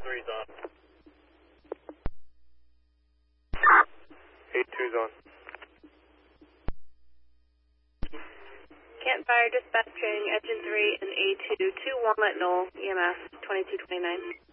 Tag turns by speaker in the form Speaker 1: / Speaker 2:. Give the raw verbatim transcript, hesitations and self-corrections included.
Speaker 1: three's on. eight two's on.
Speaker 2: Campfire dispatching engine three and A two to Walnut Knoll, E M S twenty-two twenty-nine.